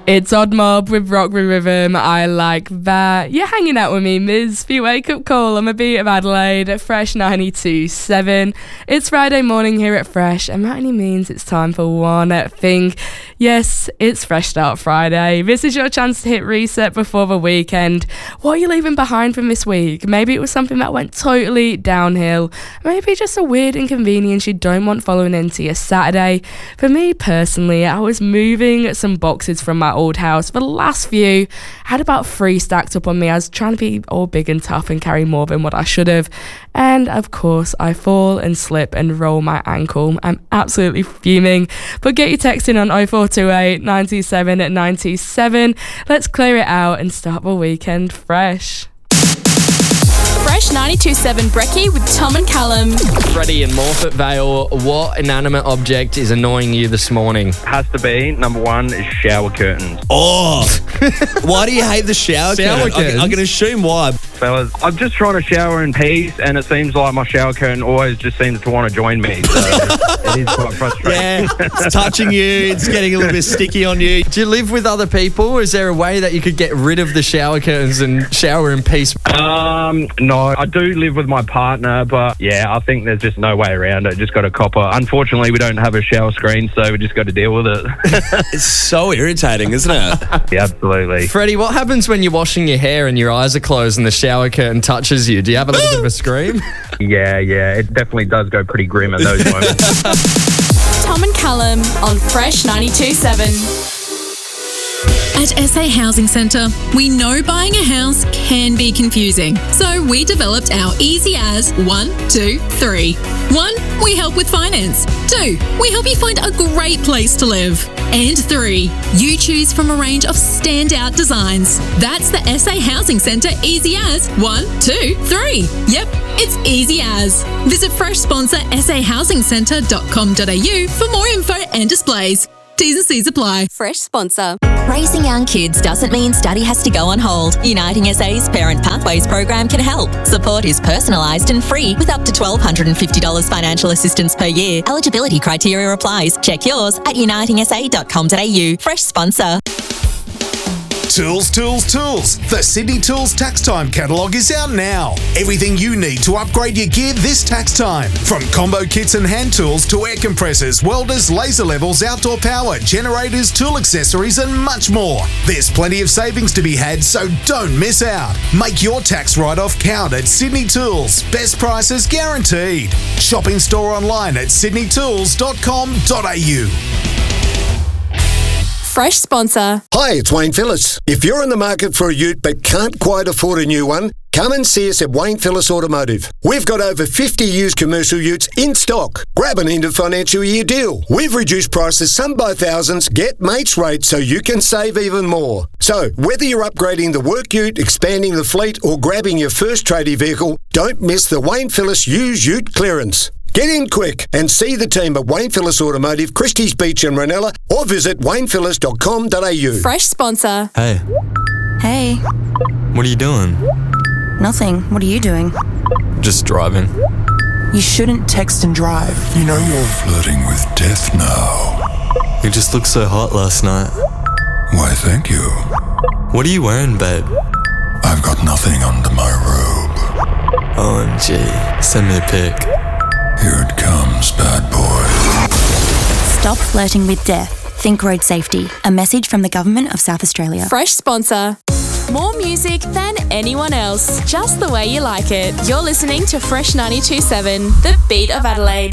It's Odd Mob with Rock with Rhythm. I like that. You're hanging out with me, Ms. For your wake-up call on the beat of Adelaide, Fresh 92.7. It's Friday morning here at Fresh, and that only means it's time for one thing. Yes, it's Fresh Start Friday. This is your chance to hit reset before the weekend. What are you leaving behind from this week? Maybe it was something that went totally downhill. Maybe just a weird inconvenience you don't want following into your Saturday. For me personally, I was moving some boxes from my old house. For the last few, I had about 3 stacked up on me. I was trying to be all big and tough and carry more than what I should have. And of course, I fall and slip and roll my ankle. I'm absolutely fuming. But get your text in on 0428 97 97. Let's clear it out and start the weekend fresh. Fresh 92.7 Brekkie with Tom and Callum. Freddie in Morphett Vale, what inanimate object is annoying you this morning? Has to be, number one, is shower curtains. Oh, why do you hate the shower curtain? I can assume why. Fellas, I'm just trying to shower in peace, and it seems like my shower curtain always just seems to want to join me. So it is quite frustrating. Yeah, it's touching you. It's getting a little bit sticky on you. Do you live with other people? Is there a way that you could get rid of the shower curtains and shower in peace? No, I do live with my partner, but yeah, I think there's just no way around it. Just got to cop it. Unfortunately, we don't have a shower screen, so we just got to deal with it. It's so irritating, isn't it? Yeah, absolutely. Freddie, what happens when you're washing your hair and your eyes are closed and the shower curtain touches you? Do you have a little bit of a scream? Yeah, it definitely does go pretty grim at those moments. Tom and Callum on Fresh 92.7. At SA Housing Centre, we know buying a house can be confusing. So we developed our Easy As 1, 2, 3. 1, we help with finance. 2, we help you find a great place to live. And 3, you choose from a range of standout designs. That's the SA Housing Centre Easy As 1, 2, 3. Yep, it's Easy As. Visit fresh sponsor sahousingcentre.com.au for more info and displays. T's and C's apply. Fresh sponsor. Raising young kids doesn't mean study has to go on hold. Uniting SA's Parent Pathways program can help. Support is personalised and free with up to $1,250 financial assistance per year. Eligibility criteria applies. Check yours at unitingsa.com.au. Fresh sponsor. Tools. The Sydney Tools Tax Time catalogue is out now. Everything you need to upgrade your gear this tax time. From combo kits and hand tools to air compressors, welders, laser levels, outdoor power, generators, tool accessories and much more. There's plenty of savings to be had, so don't miss out. Make your tax write-off count at Sydney Tools. Best prices guaranteed. Shop in store online at sydneytools.com.au. Fresh sponsor. Hi, it's Wayne Phillips. If you're in the market for a ute but can't quite afford a new one, come and see us at Wayne Phillips Automotive. We've got over 50 used commercial utes in stock. Grab an end of financial year deal. We've reduced prices some by thousands. Get mates rates so you can save even more. So, whether you're upgrading the work ute, expanding the fleet or grabbing your first tradie vehicle, don't miss the Wayne Phillips used ute clearance. Get in quick and see the team at Wayne Phillips Automotive, Christie's Beach and Ranella, or visit waynephillips.com.au. Fresh sponsor. Hey. Hey. What are you doing? Nothing. What are you doing? Just driving. You shouldn't text and drive. You know you're flirting with death now. You just looked so hot last night. Why, thank you. What are you wearing, babe? I've got nothing under my robe. OMG. Send me a pic. Here it comes, bad boy. Stop flirting with death. Think road safety. A message from the Government of South Australia. Fresh sponsor. More music than anyone else. Just the way you like it. You're listening to Fresh 92.7, the beat of Adelaide.